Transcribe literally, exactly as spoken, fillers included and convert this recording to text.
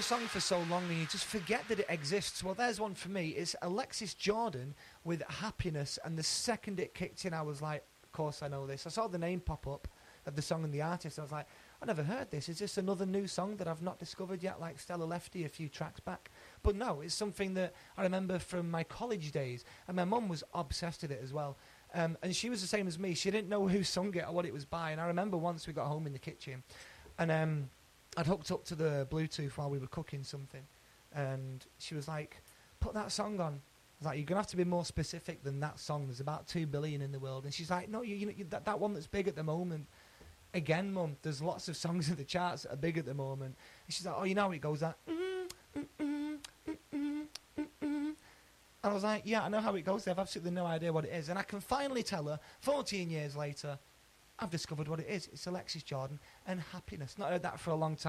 a song for so long and you just forget that it exists. Well, there's one for me. It's Alexis Jordan with Happiness, and the second it kicked in, I was like, of course I know this. I saw the name pop up of the song and the artist. I was like, I never heard this. Is this another new song that I've not discovered yet, like Stella Lefty a few tracks back? But no, it's something that I remember from my college days, and my mum was obsessed with it as well. Um, and she was the same as me. She didn't know who sung it or what it was by. And I remember once we got home in the kitchen, and um, I'd hooked up to the Bluetooth while we were cooking something, and she was like, put that song on. I was like, you're going to have to be more specific than that song. There's about two billion in the world. And she's like, no, you, you know, you, that, that one that's big at the moment. Again, Mum, there's lots of songs in the charts that are big at the moment. And she's like, oh, you know how it goes, that... Mm, mm, mm, mm, mm, mm, mm. And I was like, yeah, I know how it goes. I have absolutely no idea what it is. And I can finally tell her, fourteen years later, I've discovered what it is. It's Alexis Jordan and Happiness. Not heard that for a long time.